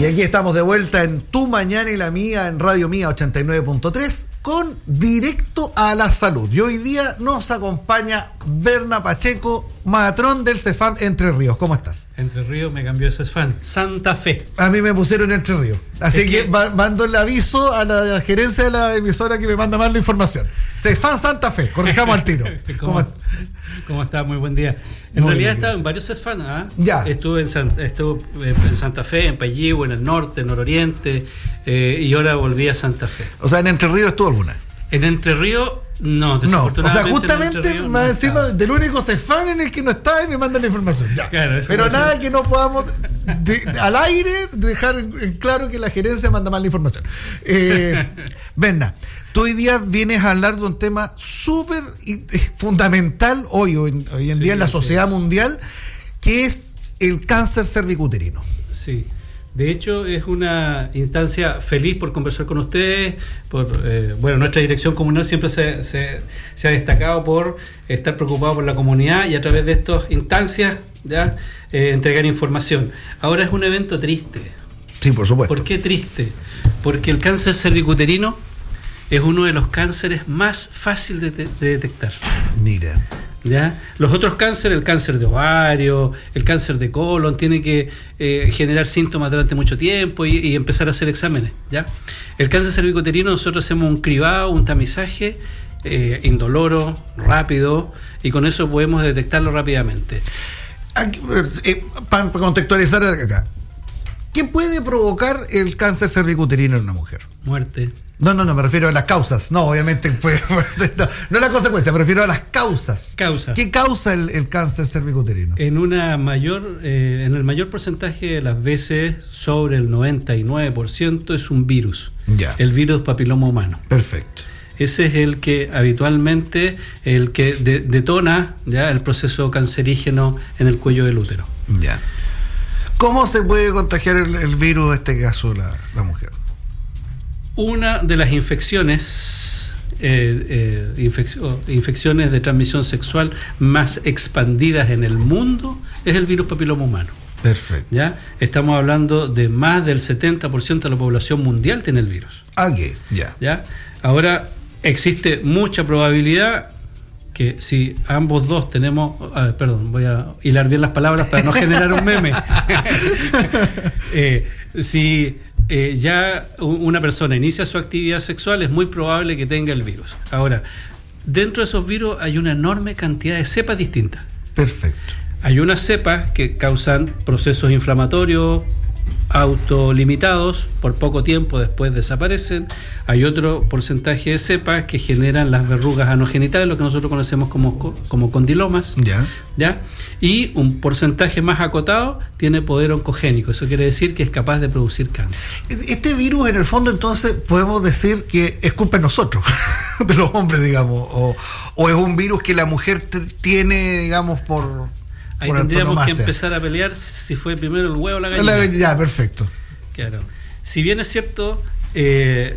Y aquí estamos de vuelta en Tu Mañana y la Mía, en Radio Mía 89.3, con Directo a la Salud. Y hoy día nos acompaña Berna Pacheco, matrón del CEFAM Entre Ríos. ¿Cómo estás? Entre Ríos me cambió ese CEFAM, Santa Fe. A mí me pusieron Entre Ríos. Así que mando el aviso a la gerencia de la emisora que me manda más la información. CEFAM Santa Fe, corrijamos al tiro. ¿Cómo está? Muy buen día. En realidad he estado en varios CEFAM. Ya. Estuve en Santa Fe, en Payihue, en el norte, en Nororiente, y ahora volví a Santa Fe. O sea, en Entre Ríos estuvo alguna. En Entre Ríos, no, desafortunadamente. O sea, justamente más encima del único CEFAM en el que no está y me mandan la información. Ya. Claro, pero nada que no podamos al aire dejar en claro que la gerencia manda mal la información. Berna, tú hoy día vienes a hablar de un tema súper fundamental hoy en día en la sociedad mundial, que es el cáncer cervicuterino. Sí. De hecho, es una instancia feliz por conversar con ustedes. Nuestra dirección comunal siempre se ha destacado por estar preocupado por la comunidad y a través de estas instancias entregar información. Ahora es un evento triste. Sí, por supuesto. ¿Por qué triste? Porque el cáncer cervicuterino es uno de los cánceres más fáciles de detectar. Mira. ¿Ya? Los otros cánceres, el cáncer de ovario, el cáncer de colon, tiene que generar síntomas durante mucho tiempo y empezar a hacer exámenes, ¿ya? El cáncer cervicuterino nosotros hacemos un cribado, un tamizaje indoloro, rápido, y con eso podemos detectarlo rápidamente. Aquí, para contextualizar acá, ¿qué puede provocar el cáncer cervicuterino en una mujer? Muerte. No, me refiero a las causas. No, obviamente no la consecuencia, me refiero a las causas. ¿Qué causa el cáncer cervicuterino? En el mayor porcentaje de las veces, sobre el 99%, es un virus. Ya. El virus papiloma humano. Perfecto. Ese es el que habitualmente detona ya el proceso cancerígeno en el cuello del útero. Ya. ¿Cómo se puede contagiar el virus, en este caso, la mujer? Una de las infecciones de transmisión sexual más expandidas en el mundo es el virus papiloma humano. Perfecto. ¿Ya? Estamos hablando de más del 70% de la población mundial tiene el virus. Aquí, ¿Ya? Ahora, existe mucha probabilidad que si ambos dos tenemos... voy a hilar bien las palabras para no generar un meme. Si ya una persona inicia su actividad sexual, es muy probable que tenga el virus. Ahora, dentro de esos virus hay una enorme cantidad de cepas distintas. Perfecto. Hay unas cepas que causan procesos inflamatorios autolimitados, por poco tiempo después desaparecen. Hay otro porcentaje de cepas que generan las verrugas anogenitales, lo que nosotros conocemos como condilomas. ¿Ya? Y un porcentaje más acotado tiene poder oncogénico. Eso quiere decir que es capaz de producir cáncer. Este virus, en el fondo, entonces, podemos decir que es culpa de nosotros, de los hombres, digamos, o es un virus que la mujer tiene, digamos, por... Ahí tendríamos que empezar a pelear si fue primero el huevo o la gallina. Ya, perfecto. Claro. Si bien es cierto, el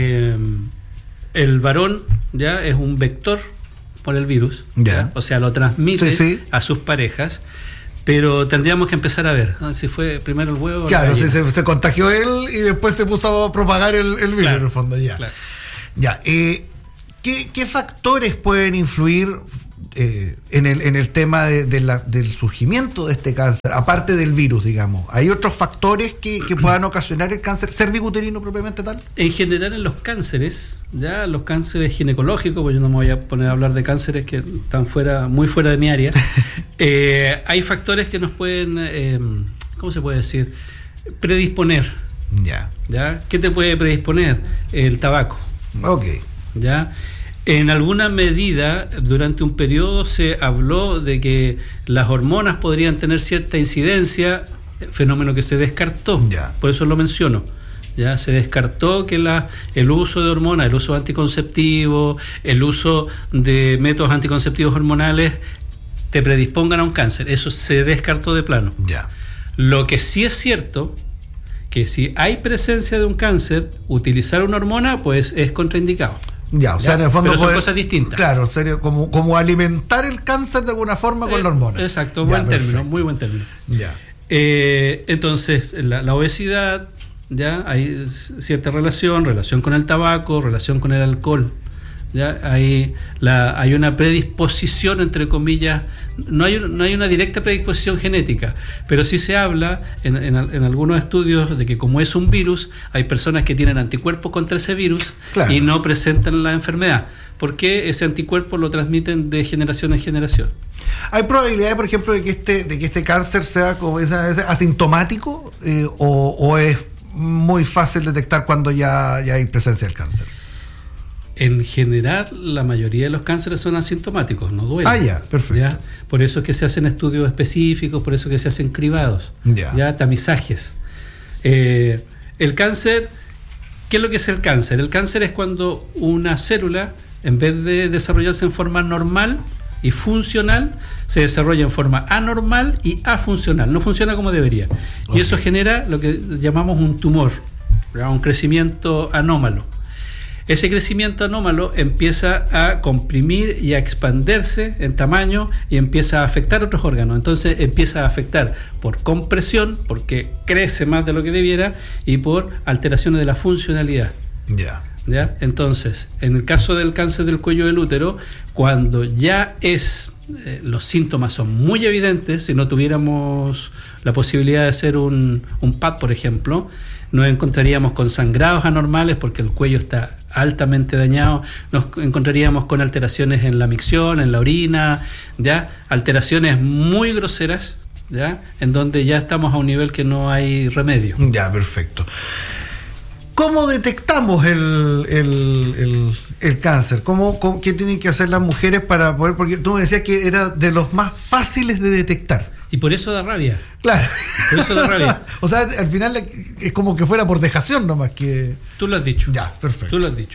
varón ya es un vector por el virus, ya. O sea, lo transmite a sus parejas, pero tendríamos que empezar a ver si fue primero el huevo o la gallina. Claro, se contagió él y después se puso a propagar el virus, claro, en el fondo. Ya. Claro. Ya. ¿Qué factores pueden influir en el tema del surgimiento de este cáncer, aparte del virus, digamos? ¿Hay otros factores que puedan ocasionar el cáncer cervicuterino propiamente tal? En general, en los cánceres, ya los cánceres ginecológicos, pues yo no me voy a poner a hablar de cánceres que están muy fuera de mi área, hay factores que nos pueden, ¿cómo se puede decir? Predisponer. ¿Ya? ¿Qué te puede predisponer? El tabaco. Ok. ¿Ya? En alguna medida, durante un periodo se habló de que las hormonas podrían tener cierta incidencia, fenómeno que se descartó. Por eso lo menciono. Ya se descartó que el uso de hormonas, el uso anticonceptivo, el uso de métodos anticonceptivos hormonales te predispongan a un cáncer. Eso se descartó de plano. Lo que sí es cierto, que si hay presencia de un cáncer, utilizar una hormona pues es contraindicado. O sea, en el fondo pero son cosas distintas. Claro, serio, como alimentar el cáncer de alguna forma con la hormona. Exacto, buen término, muy buen término. Entonces, la obesidad, ya hay cierta relación con el tabaco, relación con el alcohol. ¿Ya? Hay una predisposición, entre comillas, no hay una directa predisposición genética, pero sí se habla en algunos estudios de que como es un virus, hay personas que tienen anticuerpos contra ese virus, claro, y no presentan la enfermedad, porque ese anticuerpo lo transmiten de generación en generación. ¿Hay probabilidad, por ejemplo, de que este cáncer sea, como dicen a veces, asintomático, o es muy fácil detectar cuando ya hay presencia del cáncer? En general, la mayoría de los cánceres son asintomáticos, no duelen. Ya, perfecto. ¿Ya? Por eso es que se hacen estudios específicos, por eso es que se hacen cribados, ya tamizajes. El cáncer, ¿qué es lo que es el cáncer? El cáncer es cuando una célula, en vez de desarrollarse en forma normal y funcional, se desarrolla en forma anormal y afuncional, no funciona como debería. Okay. Y eso genera lo que llamamos un tumor, ¿verdad? Un crecimiento anómalo. Ese crecimiento anómalo empieza a comprimir y a expandirse en tamaño y empieza a afectar otros órganos. Entonces empieza a afectar por compresión, porque crece más de lo que debiera, y por alteraciones de la funcionalidad. ¿Ya? Entonces, en el caso del cáncer del cuello del útero, cuando ya los síntomas son muy evidentes, si no tuviéramos la posibilidad de hacer un PAP, por ejemplo, nos encontraríamos con sangrados anormales porque el cuello está altamente dañado, nos encontraríamos con alteraciones en la micción, en la orina, ¿ya? Alteraciones muy groseras, ¿ya? En donde ya estamos a un nivel que no hay remedio. Ya, perfecto. ¿Cómo detectamos el cáncer? ¿Qué tienen que hacer las mujeres para poder? Porque tú me decías que era de los más fáciles de detectar. Y por eso da rabia. Claro. Por eso da rabia. O sea, al final es como que fuera por dejación nomás que... Tú lo has dicho. Ya, perfecto. Tú lo has dicho.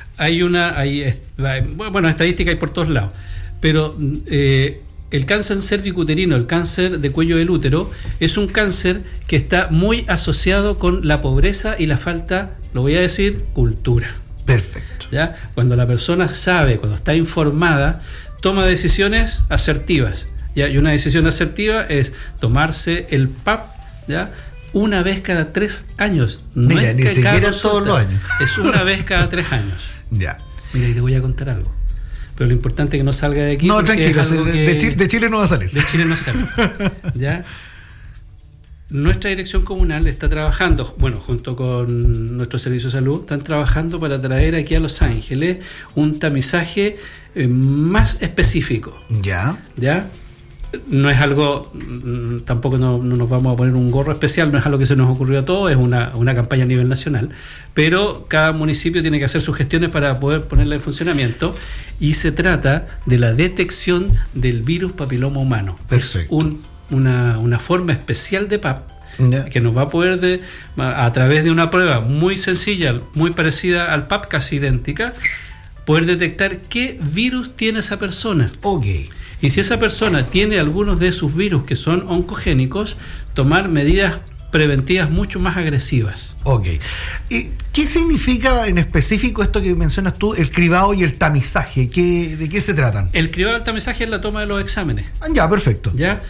Bueno, estadística hay por todos lados. Pero el cáncer cervicuterino, el cáncer de cuello del útero, es un cáncer que está muy asociado con la pobreza y la falta, lo voy a decir, cultura. Perfecto. ¿Ya? Cuando la persona sabe, cuando está informada, toma decisiones asertivas. ¿Ya? Y una decisión asertiva es tomarse el PAP, ¿ya? Una vez cada 3 años. Mira, no es ni siquiera todos los años. Es una vez cada 3 años. Ya. Mira, y te voy a contar algo. Pero lo importante es que no salga de aquí. No, tranquilo, de Chile no va a salir. De Chile no sale. ¿Ya? Nuestra dirección comunal está trabajando, bueno, junto con nuestro servicio de salud, están trabajando para traer aquí a Los Ángeles un tamizaje más específico. Ya. No es algo, tampoco no nos vamos a poner un gorro especial, no es algo que se nos ocurrió a todos, es una campaña a nivel nacional, pero cada municipio tiene que hacer sus gestiones para poder ponerla en funcionamiento, y se trata de la detección del virus papiloma humano. Perfecto. Es una forma especial de PAP que nos va a poder, a través de una prueba muy sencilla, muy parecida al PAP, casi idéntica, poder detectar qué virus tiene esa persona. Ok. Y si esa persona tiene algunos de sus virus que son oncogénicos, tomar medidas preventivas mucho más agresivas. Ok. ¿Y qué significa en específico esto que mencionas tú, el cribado y el tamizaje? ¿De qué se tratan? El cribado y el tamizaje es la toma de los exámenes. Ya, perfecto. ¿Ya?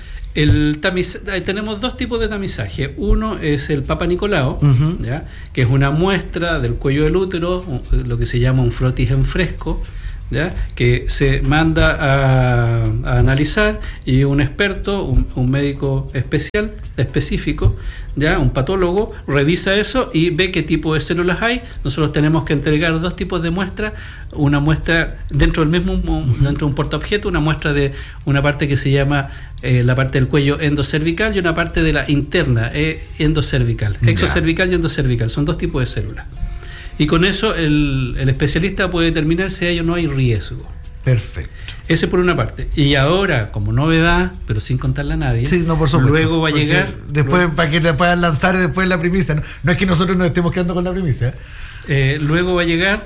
Tenemos 2 tipos de tamizaje. Uno es el Papa Nicolau, ¿ya? Que es una muestra del cuello del útero, lo que se llama un frotis en fresco, ¿ya? Que se manda a analizar, y un experto, un médico específico, ¿ya? Un patólogo, revisa eso y ve qué tipo de células hay. Nosotros tenemos que entregar 2 tipos de muestras, una muestra dentro del mismo, dentro de un portaobjeto, una muestra de una parte que se llama la parte del cuello endocervical, y una parte de la interna endocervical, exocervical y endocervical. Son 2 tipos de células. Y con eso el especialista puede determinar si hay o no hay riesgo. Perfecto. Ese por una parte. Y ahora, como novedad, pero sin contarle a nadie, sí, no, por supuesto, luego va a llegar... Después, para que le puedan lanzar después la primicia. No es que nosotros nos estemos quedando con la primicia. Luego va a llegar...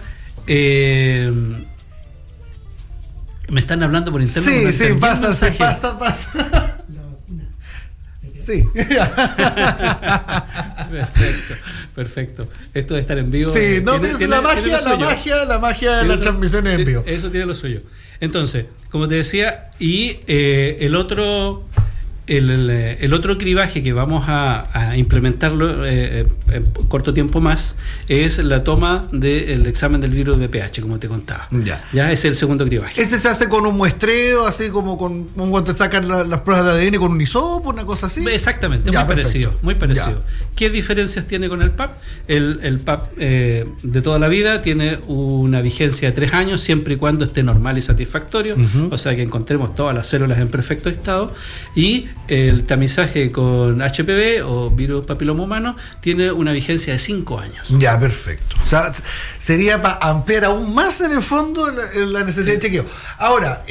me están hablando por internet. Sí, pasa. Sí. Perfecto. Esto de estar en vivo. Sí, no, pero la magia de las transmisiones en vivo. Eso tiene lo suyo. Entonces, como te decía, y el otro El otro cribaje que vamos a implementarlo en corto tiempo más es la toma del examen del virus de VPH, como te contaba. Ya es el segundo cribaje. ¿Ese se hace con un muestreo, así como cuando te sacan las pruebas de ADN con un hisopo, una cosa así? Exactamente, muy parecido. ¿Qué diferencias tiene con el PAP? El PAP de toda la vida tiene una vigencia de 3 años, siempre y cuando esté normal y satisfactorio, o sea que encontremos todas las células en perfecto estado, y el tamizaje con HPV o virus papiloma humano tiene una vigencia de 5 años. Ya, perfecto. O sea, sería para ampliar aún más en el fondo la necesidad de chequeo. Ahora,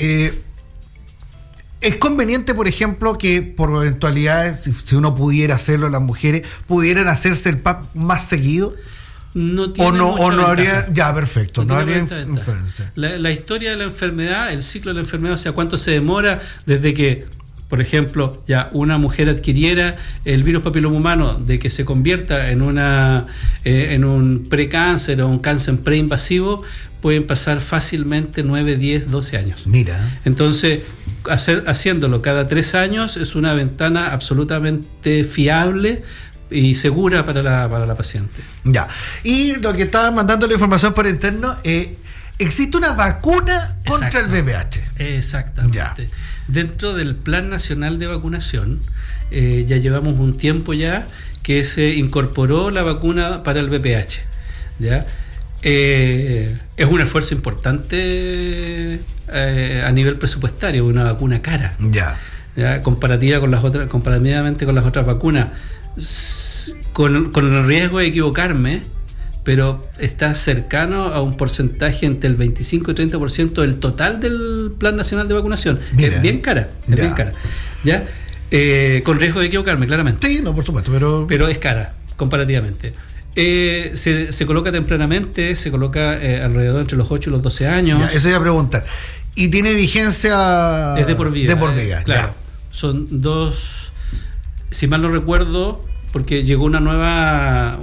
¿es conveniente, por ejemplo, que por eventualidades, si uno pudiera hacerlo, las mujeres pudieran hacerse el PAP más seguido? No tiene o no habría, ya, perfecto, no habría influencia. La historia de la enfermedad, el ciclo de la enfermedad, o sea, cuánto se demora desde que, por ejemplo, ya una mujer adquiriera el virus papiloma humano, de que se convierta en un precáncer o un cáncer preinvasivo, pueden pasar fácilmente 9, 10, 12 años. Mira. Entonces, haciéndolo cada 3 años es una ventana absolutamente fiable y segura para la paciente. Ya. Y lo que estaba mandando la información por interno, existe una vacuna contra el VPH. Exactamente. Ya. Dentro del Plan Nacional de Vacunación, ya llevamos un tiempo ya que se incorporó la vacuna para el VPH. ¿Ya? Es un esfuerzo importante a nivel presupuestario, una vacuna cara. ¿Ya? Comparativamente con las otras vacunas, con el riesgo de equivocarme, pero está cercano a un porcentaje entre el 25 y 30% del total del Plan Nacional de Vacunación. Mira, es bien cara. ¿Ya? Con riesgo de equivocarme, claramente. Sí, no, por supuesto, pero es cara, comparativamente. Se coloca tempranamente, se coloca alrededor entre los 8 y los 12 años. Ya, eso iba a preguntar. ¿Y tiene vigencia? Es de por vida. De por vida, claro. Ya. Son 2, si mal no recuerdo, porque llegó una nueva...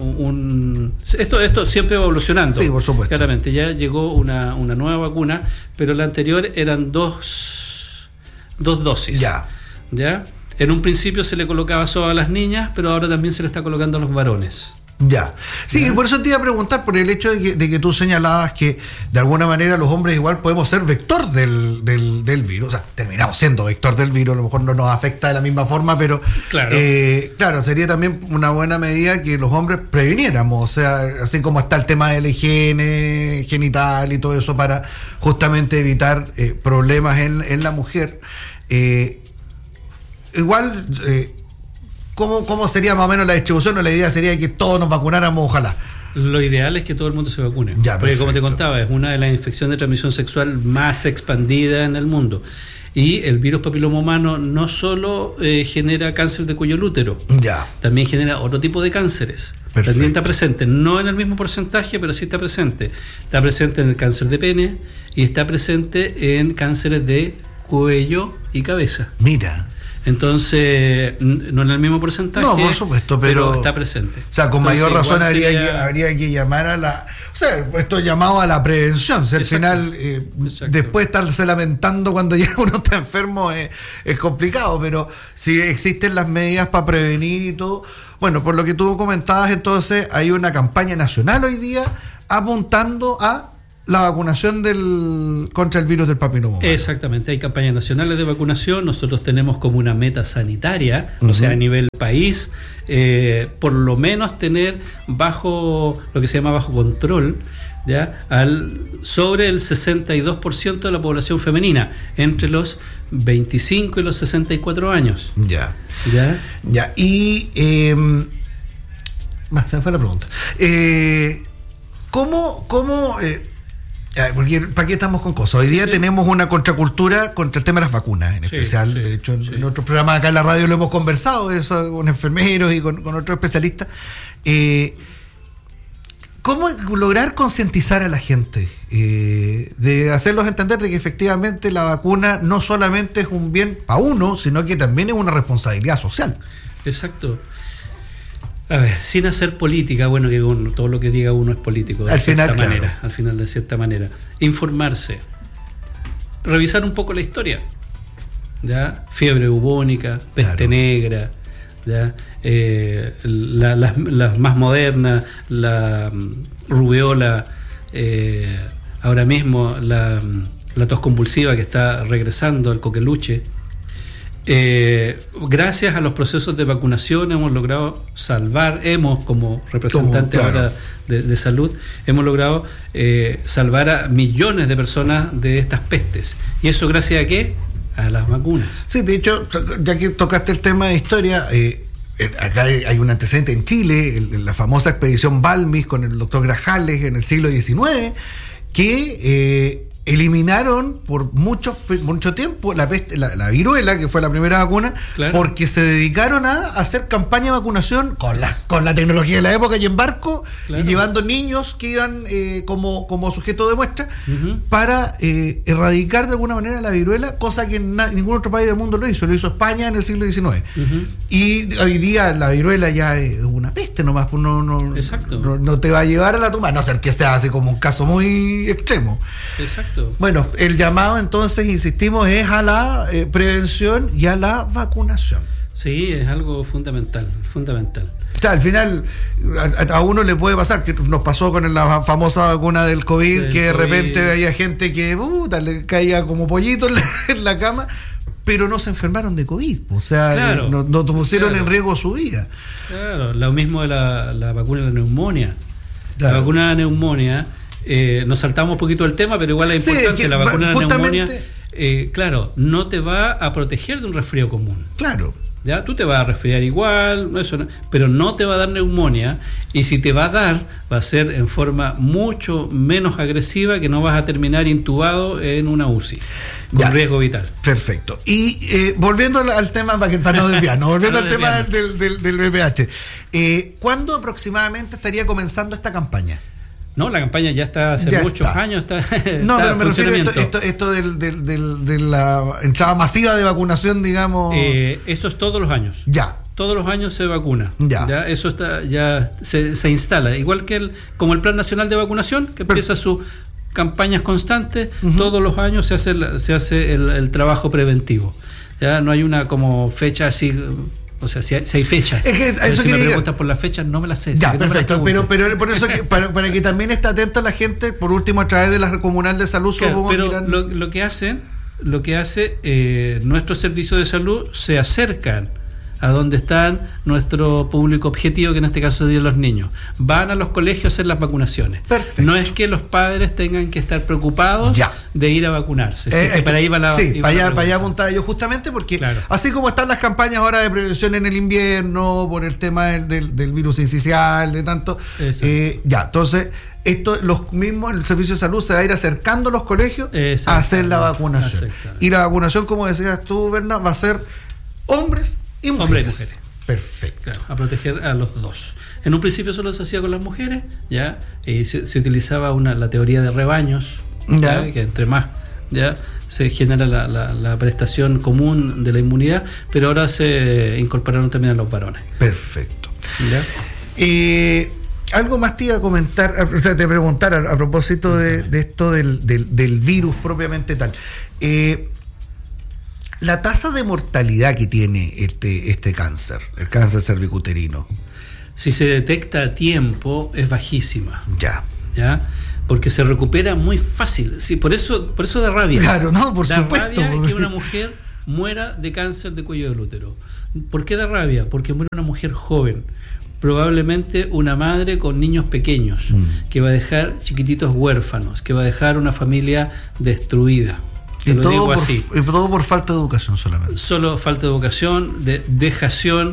Esto siempre va evolucionando. Sí, por supuesto. Claramente, ya llegó una nueva vacuna, pero la anterior eran 2 dosis. Ya. En un principio se le colocaba solo a las niñas, pero ahora también se le está colocando a los varones. Ya. Sí, ¿ya? Por eso te iba a preguntar, por el hecho de que tú señalabas que de alguna manera los hombres igual podemos ser vector del virus. O sea, terminamos siendo vector del virus, a lo mejor no nos afecta de la misma forma, pero claro, sería también una buena medida que los hombres previniéramos, o sea, así como está el tema de la higiene genital y todo eso, para justamente evitar problemas en la mujer. Igual... ¿Cómo sería más o menos la distribución? O la idea sería que todos nos vacunáramos, ojalá. Lo ideal es que todo el mundo se vacune. Ya, porque como te contaba, es una de las infecciones de transmisión sexual más expandida en el mundo. Y el virus papiloma humano no solo genera cáncer de cuello del útero, también genera otro tipo de cánceres. Perfecto. También está presente, no en el mismo porcentaje, pero sí está presente. Está presente en el cáncer de pene y está presente en cánceres de cuello y cabeza. Mira. Entonces, no en el mismo porcentaje, no, por supuesto, pero está presente. O sea, con mayor razón habría que llamar a la... O sea, esto llamado a la prevención. O sea, al final, después estarse lamentando cuando ya uno está enfermo es complicado, pero si existen las medidas para prevenir y todo... Bueno, por lo que tú comentabas, entonces, hay una campaña nacional hoy día apuntando a la vacunación contra el virus del papiloma humano. Exactamente, hay campañas nacionales de vacunación. Nosotros tenemos como una meta sanitaria, o sea, a nivel país, por lo menos tener lo que se llama bajo control, sobre el 62% de la población femenina, entre los 25 y los 64 años. Ya. Y se me fue la pregunta. ¿Cómo porque ¿para qué estamos con cosas? Hoy día tenemos una contracultura contra el tema de las vacunas, en especial. De hecho, en otros programas acá en la radio lo hemos conversado, eso con enfermeros y con otros especialistas. ¿Cómo lograr concientizar a la gente? De hacerlos entender de que efectivamente la vacuna no solamente es un bien para uno, sino que también es una responsabilidad social. Exacto. A ver, sin hacer política, bueno, que todo lo que diga uno es político, al final, de cierta manera. Informarse, revisar un poco la historia. ¿ya? Fiebre bubónica, peste negra, ¿ya? Las más modernas, la rubiola, ahora mismo la tos convulsiva que está regresando, el coqueluche. Gracias a los procesos de vacunación hemos logrado como representantes ahora de salud, hemos logrado salvar a millones de personas de estas pestes. ¿Y eso gracias a qué? A las vacunas. Sí, de hecho, ya que tocaste el tema de historia, acá hay un antecedente en Chile, la famosa expedición Balmis con el doctor Grajales en el siglo XIX, que eliminaron por mucho tiempo la peste, la viruela, que fue la primera vacuna, porque se dedicaron a hacer campaña de vacunación con la tecnología de la época y en barco, y llevando niños que iban como sujeto de muestra, para erradicar de alguna manera la viruela, cosa que ningún otro país del mundo lo hizo España en el siglo XIX. Y hoy día la viruela ya es una peste nomás, no te va a llevar a la tumba, a no ser que sea así como un caso muy extremo. Exacto. Bueno, el llamado entonces, insistimos, es a la prevención y a la vacunación. Sí, es algo fundamental. O sea, al final a uno le puede pasar, que nos pasó con la famosa vacuna del COVID, que de repente había gente que le caía como pollito en la cama, pero no se enfermaron de COVID, o sea, no pusieron en riesgo su vida. Claro, lo mismo de la vacuna de la neumonía. La vacuna de la neumonía, nos saltamos un poquito del tema, pero igual es importante. La vacuna de la neumonía, no te va a proteger de un resfrío común. Claro. ¿Ya? Tú te vas a resfriar igual, pero no te va a dar neumonía, y si te va a dar, va a ser en forma mucho menos agresiva, que no vas a terminar intubado en una UCI con riesgo vital. Perfecto. Y volviendo al tema, para no desviarnos, volviendo al tema del VPH, ¿cuándo aproximadamente estaría comenzando esta campaña? No, la campaña ya está hace muchos años. No, pero me refiero a esto de la entrada masiva de vacunación, digamos. Esto es todos los años. Ya. Todos los años se vacuna. Ya eso está, ya se instala. Igual que como el Plan Nacional de Vacunación, que empieza sus campañas constantes, todos los años se hace el trabajo preventivo. Ya no hay una como fecha así. O sea, si hay fechas. Es que eso si me preguntas por las fechas, no me las sé. Ya, perfecto. Pero por eso para que también esté atenta la gente, por último, a través de la Comunal de Salud, supongo. Pero lo que hace nuestro servicio de salud, se acercan a donde están nuestro público objetivo, que en este caso serían los niños. Van a los colegios a hacer las vacunaciones. Perfecto. No es que los padres tengan que estar preocupados de ir a vacunarse. Para ahí va para allá apuntaba yo justamente, porque así como están las campañas ahora de prevención en el invierno, por el tema del virus incisional, de tanto, entonces los mismos, el servicio de salud se va a ir acercando a los colegios a hacer la vacunación. Y la vacunación, como decías tú, Bernard, va a ser hombres y mujeres. Perfecto. Claro, a proteger a los dos. En un principio solo se hacía con las mujeres, se utilizaba la teoría de rebaños, que entre más se genera la prestación común de la inmunidad, pero ahora se incorporaron también a los varones. Perfecto. Algo más te iba a comentar, te preguntar a propósito de esto del virus propiamente tal. La tasa de mortalidad que tiene este cáncer, el cáncer cervicuterino, si se detecta a tiempo, es bajísima. Ya. Porque se recupera muy fácil. Sí, por eso da rabia. Claro, no, por supuesto. Da rabia que una mujer muera de cáncer de cuello del útero. ¿Por qué da rabia? Porque muere una mujer joven. Probablemente una madre con niños pequeños, que va a dejar chiquititos huérfanos, que va a dejar una familia destruida. Y todo por falta de educación solamente. Solo falta de educación, de dejación.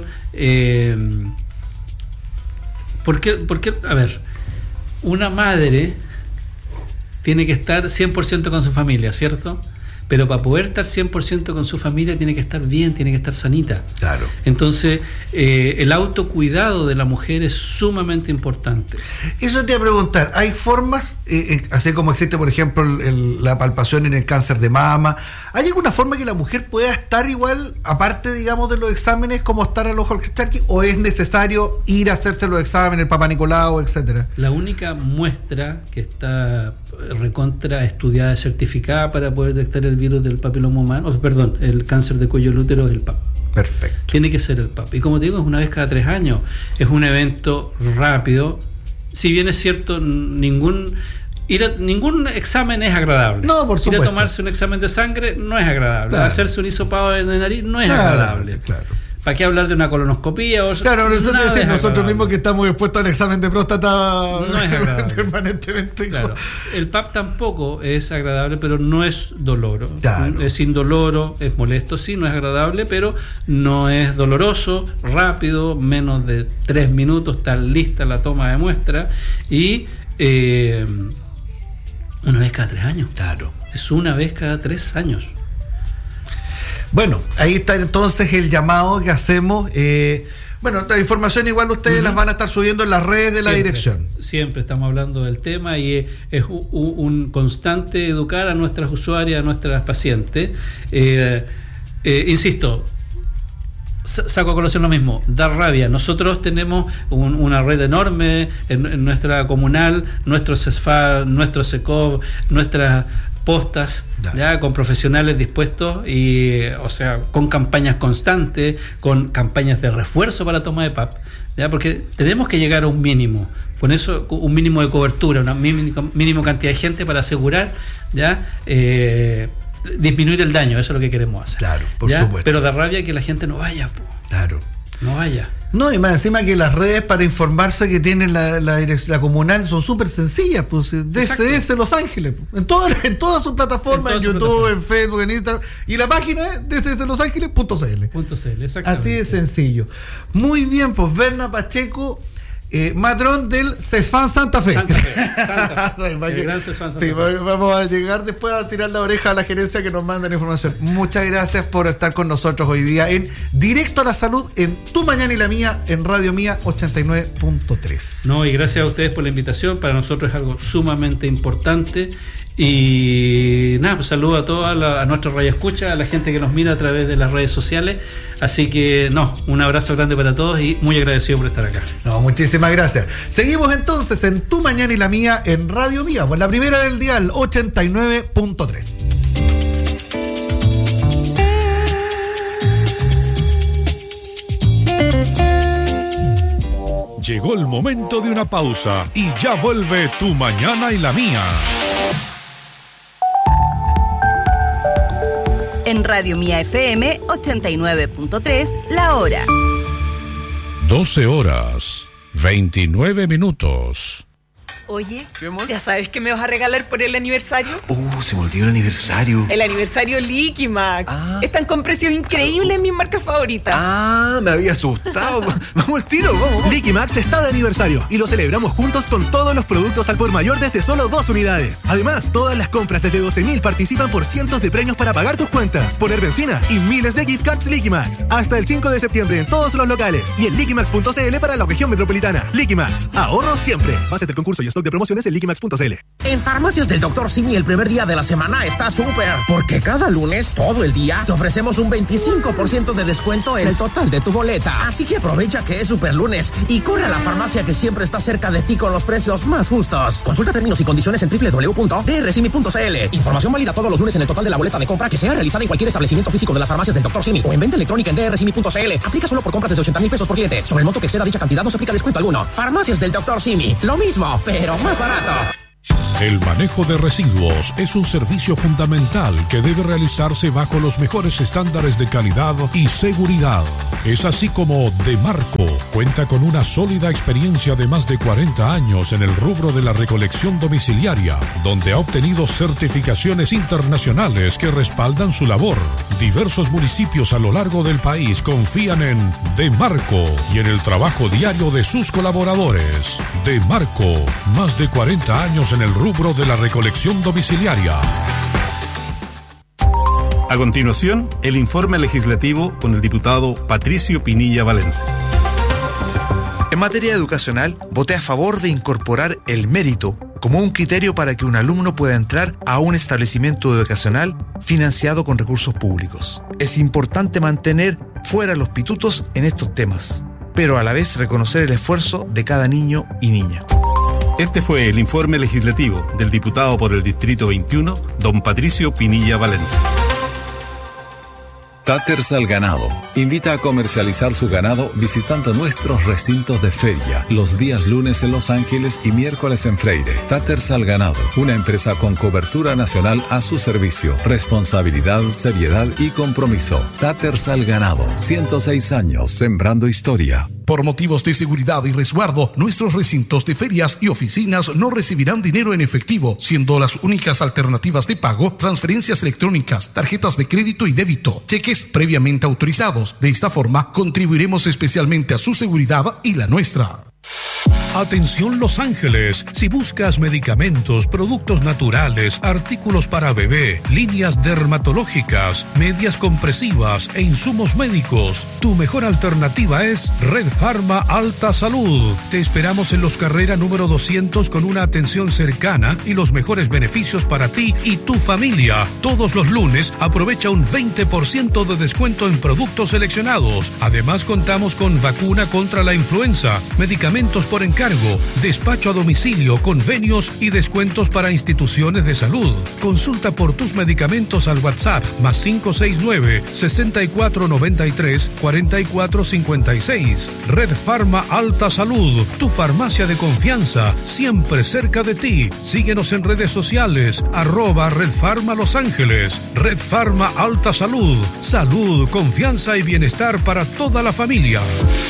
Porque, a ver, una madre tiene que estar 100% con su familia, ¿cierto? Pero para poder estar 100% con su familia tiene que estar bien, tiene que estar sanita. Claro. Entonces, el autocuidado de la mujer es sumamente importante. Eso te iba a preguntar, ¿hay formas, así como existe, por ejemplo, la palpación en el cáncer de mama, ¿hay alguna forma que la mujer pueda estar igual, aparte, digamos, de los exámenes, como estar al ojo al Charqui, o es necesario ir a hacerse los exámenes, el Papa Nicolau, etcétera? La única muestra que está recontra estudiada y certificada para poder detectar el el virus del papiloma humano, el cáncer de cuello del útero es el PAP. Perfecto. Tiene que ser el PAP. Y como te digo, es una vez cada 3 años. Es un evento rápido. Si bien es cierto, ningún examen es agradable. No, por supuesto. Ir a tomarse un examen de sangre no es agradable. Claro. Hacerse un hisopado de nariz no es agradable. Claro. ¿Para qué hablar de una colonoscopía? Claro, nosotros mismos que estamos expuestos al examen de próstata no es agradable. Permanentemente. Claro. El PAP tampoco es agradable, pero no es doloroso. Claro. Es indoloro, es molesto, sí, no es agradable, pero no es doloroso, rápido, menos de 3 minutos, está lista la toma de muestra y una vez cada 3 años. Claro. Es una vez cada 3 años. Bueno, ahí está entonces el llamado que hacemos. La información igual ustedes las van a estar subiendo en las redes de la dirección. Siempre estamos hablando del tema y es un constante educar a nuestras usuarias, a nuestras pacientes. Insisto, saco a colación lo mismo, da rabia. Nosotros tenemos una red enorme en nuestra comunal, nuestro CESFA, nuestro SECOV, nuestras postas, ya con profesionales dispuestos y, con campañas constantes, con campañas de refuerzo para toma de PAP, ya, porque tenemos que llegar a un mínimo, con eso un mínimo de cobertura, una mínimo cantidad de gente para asegurar, ya, disminuir el daño. Eso es lo que queremos hacer. Claro, por supuesto. Pero da rabia que la gente no vaya. Claro. No vaya. No, y más encima que las redes para informarse que tienen la comunal son súper sencillas, pues DCS Los Ángeles, en todas sus plataformas, en YouTube, en Facebook, en Instagram, y la página es dcslosangeles.cl. Exactamente. Así de sencillo. Muy bien, pues Berna Pacheco, matrón del CEFAN Santa Fe. Santa Fe. El gran CEFAN Santa Fe. Vamos a llegar después a tirar la oreja a la gerencia que nos manda la información. Muchas gracias por estar con nosotros hoy día en Directo a la Salud, en Tu Mañana y la Mía, en Radio Mía 89.3. No, y gracias a ustedes por la invitación. Para nosotros es algo sumamente importante. Y nada, pues saludo a todos, a nuestros radioescuchas, a la gente que nos mira a través de las redes sociales. Así que un abrazo grande para todos y muy agradecido por estar acá. No, muchísimas gracias. Seguimos entonces en Tu Mañana y la Mía en Radio Mía, por la primera del dial 89.3. Llegó el momento de una pausa y ya vuelve Tu Mañana y la Mía. En Radio Mía FM 89.3, la hora. 12:29. Oye, ¿ya sabes qué me vas a regalar por el aniversario? Se me olvidó el aniversario. El aniversario Liquimax. Están con precios increíbles en mis marcas favoritas. Me había asustado. Vamos al tiro, vamos. Liquimax está de aniversario y lo celebramos juntos con todos los productos al por mayor desde solo 2 unidades. Además, todas las compras desde 12.000 participan por cientos de premios para pagar tus cuentas, poner benzina y miles de gift cards Liquimax. Hasta el 5 de septiembre en todos los locales y en liquimax.cl para la región metropolitana. Liquimax, ahorro siempre. Base del concurso y stock de promociones en liquimax.cl. En Farmacias del Dr. Simi el primer día de la semana está súper, porque cada lunes, todo el día, te ofrecemos un 25% de descuento en el total de tu boleta. Así que aprovecha que es super lunes y corre a la farmacia que siempre está cerca de ti con los precios más justos. Consulta términos y condiciones en www.drsimi.cl. Información válida todos los lunes en el total de la boleta de compra que sea realizada en cualquier establecimiento físico de las Farmacias del Dr. Simi o en venta electrónica en drsimi.cl. Aplica solo por compras desde 80,000 pesos por cliente. Sobre el monto que exceda dicha cantidad no se aplica descuento alguno. Farmacias del Dr. Simi, lo mismo, pero más barato. El manejo de residuos es un servicio fundamental que debe realizarse bajo los mejores estándares de calidad y seguridad. Es así como Demarco cuenta con una sólida experiencia de más de 40 años en el rubro de la recolección domiciliaria, donde ha obtenido certificaciones internacionales que respaldan su labor. Diversos municipios a lo largo del país confían en Demarco y en el trabajo diario de sus colaboradores. Demarco, más de 40 años en el rubro de la recolección domiciliaria. A continuación, el informe legislativo con el diputado Patricio Pinilla Valencia. En materia educacional, voté a favor de incorporar el mérito como un criterio para que un alumno pueda entrar a un establecimiento educacional financiado con recursos públicos. Es importante mantener fuera los pitutos en estos temas, pero a la vez reconocer el esfuerzo de cada niño y niña. Este fue el informe legislativo del diputado por el Distrito 21, don Patricio Pinilla Valencia. Taters al Ganado invita a comercializar su ganado visitando nuestros recintos de feria los días lunes en Los Ángeles y miércoles en Freire. Taters al Ganado, una empresa con cobertura nacional a su servicio, responsabilidad, seriedad y compromiso. Taters al Ganado, 106 años sembrando historia. Por motivos de seguridad y resguardo, nuestros recintos de ferias y oficinas no recibirán dinero en efectivo, siendo las únicas alternativas de pago transferencias electrónicas, tarjetas de crédito y débito, cheques previamente autorizados. De esta forma, contribuiremos especialmente a su seguridad y la nuestra. Atención Los Ángeles, si buscas medicamentos, productos naturales, artículos para bebé, líneas dermatológicas, medias compresivas e insumos médicos, tu mejor alternativa es Red Pharma Alta Salud. Te esperamos en Los Carrera número 200 con una atención cercana y los mejores beneficios para ti y tu familia. Todos los lunes aprovecha un 20% de descuento en productos seleccionados. Además contamos con vacuna contra la influenza, medicamentos por encargo, despacho a domicilio, convenios y descuentos para instituciones de salud. Consulta por tus medicamentos al WhatsApp más 569-6493-4456. Red Pharma Alta Salud, tu farmacia de confianza, siempre cerca de ti. Síguenos en redes sociales, @Red Pharma Los Ángeles. Red Pharma Alta Salud, salud, confianza y bienestar para toda la familia.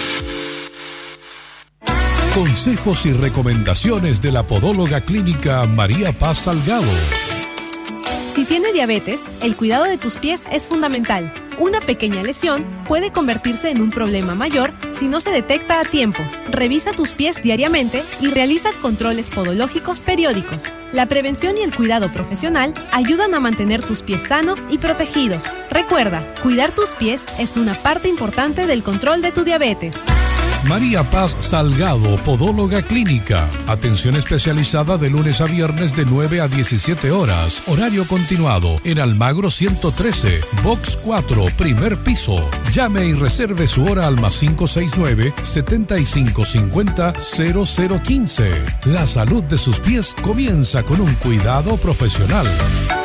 Consejos y recomendaciones de la podóloga clínica María Paz Salgado. Si tienes diabetes, el cuidado de tus pies es fundamental. Una pequeña lesión puede convertirse en un problema mayor si no se detecta a tiempo. Revisa tus pies diariamente y realiza controles podológicos periódicos. La prevención y el cuidado profesional ayudan a mantener tus pies sanos y protegidos. Recuerda, cuidar tus pies es una parte importante del control de tu diabetes. María Paz Salgado, podóloga clínica. Atención especializada de lunes a viernes de 9 a 17 horas. Horario continuado en Almagro 113, Box 4, primer piso. Llame y reserve su hora al más 569-7550-0015. La salud de sus pies comienza con un cuidado profesional.